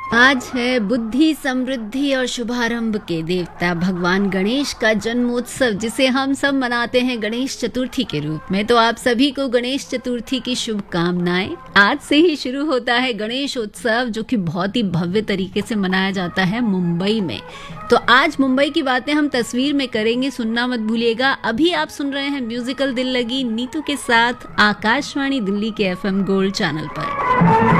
आज है बुद्धि, समृद्धि और शुभारंभ के देवता भगवान गणेश का जन्मोत्सव, जिसे हम सब मनाते हैं गणेश चतुर्थी के रूप में। तो आप सभी को गणेश चतुर्थी की शुभकामनाएं। आज से ही शुरू होता है गणेश उत्सव, जो कि बहुत ही भव्य तरीके से मनाया जाता है मुंबई में। तो आज मुंबई की बातें हम तस्वीर में करेंगे, सुनना मत भूलिएगा। अभी आप सुन रहे हैं म्यूजिकल दिल लगी नीतू के साथ आकाशवाणी दिल्ली के FM गोल्ड चैनल पर।